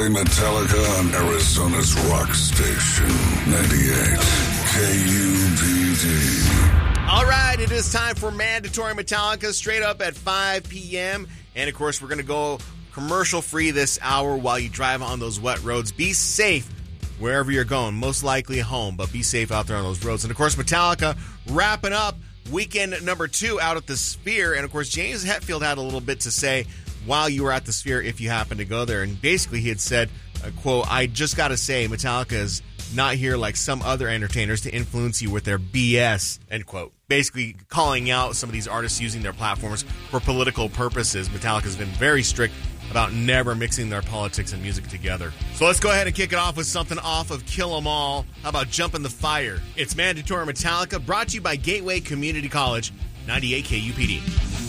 Mandatory Metallica on Arizona's rock station, 98 KUPD. All right, it is time for Mandatory Metallica, straight up at 5 p.m. And, of course, we're going to go commercial-free this hour while you drive on those wet roads. Be safe wherever you're going, most likely home, but be safe out there on those roads. And, of course, Metallica wrapping up weekend number 2 out at the Sphere. And, of course, James Hetfield had a little bit to say while you were at the Sphere if you happen to go there. And basically he had said, quote, "I just got to say, Metallica is not here like some other entertainers to influence you with their BS," end quote. Basically calling out some of these artists using their platforms for political purposes. Metallica has been very strict about never mixing their politics and music together. So let's go ahead and kick it off with something off of Kill 'Em All. How about Jump in the Fire? It's Mandatory Metallica, brought to you by Gateway Community College, 98 KUPD.